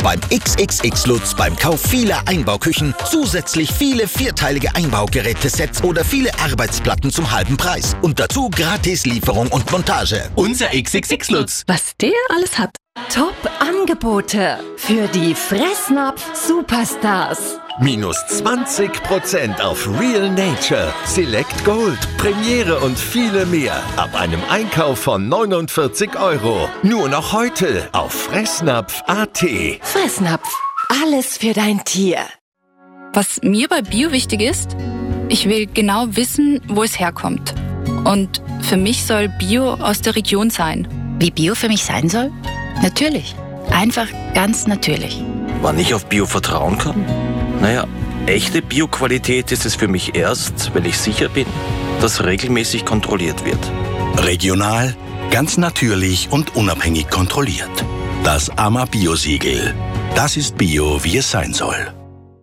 beim XXX Lutz beim Kauf vieler Einbauküchen zusätzlich viele vierteilige Einbaugerätesets oder viele Arbeitsplatten zum halben Preis. Und dazu gratis Lieferung und Montage. Unser XXX Lutz. Was der alles hat. Top-Angebote für die Fressnapf-Superstars. Minus 20% auf Real Nature, Select Gold, Premiere und viele mehr. Ab einem Einkauf von 49 €. Nur noch heute auf Fressnapf.at. Fressnapf. Alles für dein Tier. Was mir bei Bio wichtig ist, ich will genau wissen, wo es herkommt. Und für mich soll Bio aus der Region sein. Wie Bio für mich sein soll? Natürlich. Einfach ganz natürlich. Wann ich auf Bio vertrauen kann? Naja, echte Bio-Qualität ist es für mich erst, wenn ich sicher bin, dass regelmäßig kontrolliert wird. Regional, ganz natürlich und unabhängig kontrolliert. Das AMA Bio-Siegel. Das ist Bio, wie es sein soll.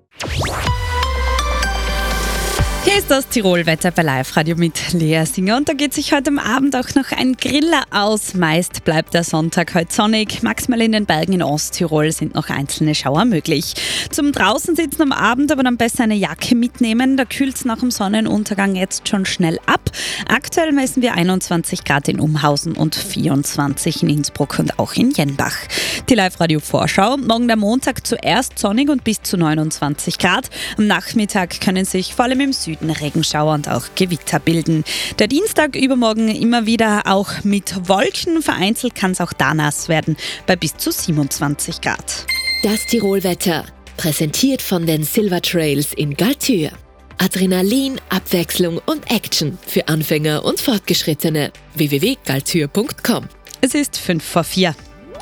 Hier ist das Tirol-Wetter bei Live-Radio mit Lea Singer und da geht sich heute am Abend auch noch ein Griller aus. Meist bleibt der Sonntag heute sonnig. Maximal in den Bergen in Osttirol sind noch einzelne Schauer möglich. Zum draußen sitzen am Abend aber dann besser eine Jacke mitnehmen. Da kühlt es nach dem Sonnenuntergang jetzt schon schnell ab. Aktuell messen wir 21 Grad in Umhausen und 24 in Innsbruck und auch in Jenbach. Die Live-Radio-Vorschau. Morgen der Montag zuerst sonnig und bis zu 29 Grad. Am Nachmittag können sich vor allem im Süden Regenschauer und auch Gewitter bilden. Der Dienstag übermorgen immer wieder auch mit Wolken. Vereinzelt kann es auch da nass werden bei bis zu 27 Grad. Das Tirol-Wetter. Präsentiert von den Silver Trails in Galtür. Adrenalin, Abwechslung und Action für Anfänger und Fortgeschrittene. www.galtür.com. Es ist 3:55.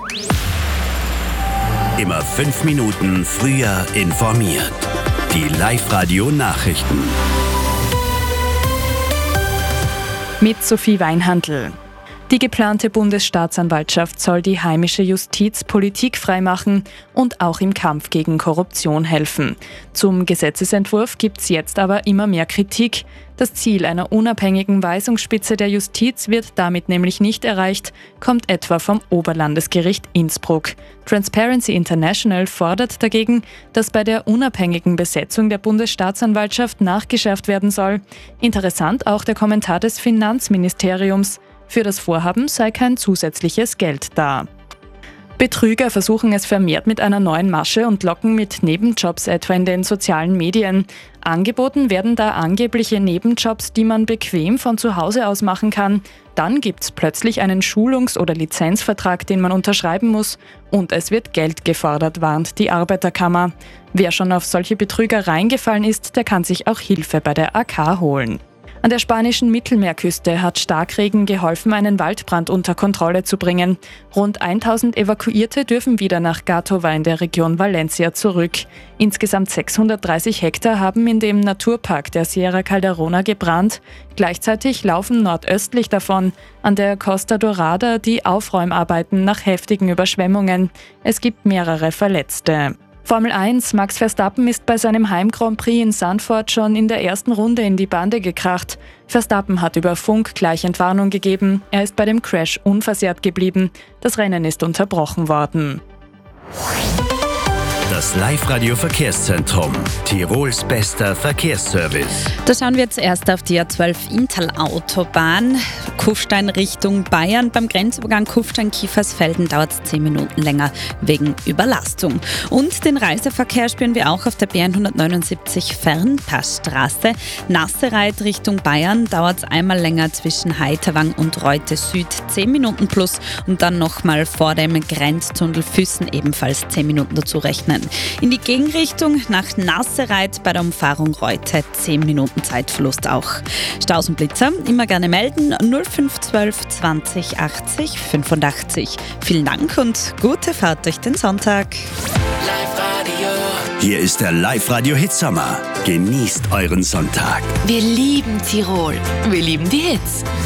Immer 5 Minuten früher informiert. Die Live-Radio-Nachrichten. Mit Sophie Weinhandl. Die geplante Bundesstaatsanwaltschaft soll die heimische Justiz politikfrei machen und auch im Kampf gegen Korruption helfen. Zum Gesetzesentwurf gibt es jetzt aber immer mehr Kritik. Das Ziel einer unabhängigen Weisungsspitze der Justiz wird damit nämlich nicht erreicht, kommt etwa vom Oberlandesgericht Innsbruck. Transparency International fordert dagegen, dass bei der unabhängigen Besetzung der Bundesstaatsanwaltschaft nachgeschärft werden soll. Interessant auch der Kommentar des Finanzministeriums. Für das Vorhaben sei kein zusätzliches Geld da. Betrüger versuchen es vermehrt mit einer neuen Masche und locken mit Nebenjobs etwa in den sozialen Medien. Angeboten werden da angebliche Nebenjobs, die man bequem von zu Hause aus machen kann. Dann gibt's plötzlich einen Schulungs- oder Lizenzvertrag, den man unterschreiben muss. Und es wird Geld gefordert, warnt die Arbeiterkammer. Wer schon auf solche Betrüger reingefallen ist, der kann sich auch Hilfe bei der AK holen. An der spanischen Mittelmeerküste hat Starkregen geholfen, einen Waldbrand unter Kontrolle zu bringen. Rund 1000 Evakuierte dürfen wieder nach Gàtova in der Region Valencia zurück. Insgesamt 630 Hektar haben in dem Naturpark der Sierra Calderona gebrannt. Gleichzeitig laufen nordöstlich davon an der Costa Dorada die Aufräumarbeiten nach heftigen Überschwemmungen. Es gibt mehrere Verletzte. Formel 1, Max Verstappen ist bei seinem Heim-Grand Prix in Zandvoort schon in der ersten Runde in die Bande gekracht. Verstappen hat über Funk gleich Entwarnung gegeben. Er ist bei dem Crash unversehrt geblieben. Das Rennen ist unterbrochen worden. Das Live-Radio-Verkehrszentrum. Tirols bester Verkehrsservice. Da schauen wir zuerst auf die A12 Inntal-Autobahn. Kufstein Richtung Bayern. Beim Grenzübergang Kufstein-Kiefersfelden dauert es 10 Minuten länger wegen Überlastung. Und den Reiseverkehr spüren wir auch auf der B179 Fernpassstraße. Nassereit Richtung Bayern dauert es einmal länger zwischen Heiterwang und Reute Süd 10 Minuten plus und dann nochmal vor dem Grenztunnel Füssen ebenfalls 10 Minuten dazu rechnen. In die Gegenrichtung nach Nassereit bei der Umfahrung Reute 10 Minuten Zeitverlust auch. Staus und Blitzer immer gerne melden 0512 20 80 85. Vielen Dank und gute Fahrt durch den Sonntag. Hier ist der Live-Radio Hitsommer. Genießt euren Sonntag. Wir lieben Tirol. Wir lieben die Hits.